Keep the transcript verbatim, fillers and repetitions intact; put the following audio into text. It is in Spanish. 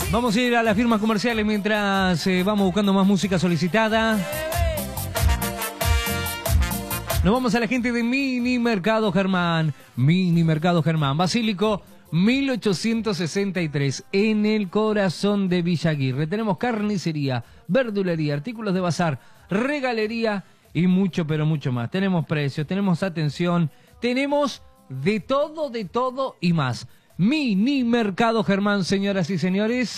Vamos a ir a las firmas comerciales mientras eh, vamos buscando más música solicitada. Nos vamos a la gente de Mini Mercado Germán. Mini Mercado Germán. Basílico mil ochocientos sesenta y tres, en el corazón de Villa Aguirre. Tenemos carnicería, verdulería, artículos de bazar, regalería y mucho, pero mucho más. Tenemos precios, tenemos atención, tenemos de todo, de todo y más. Mini Mercado Germán, señoras y señores.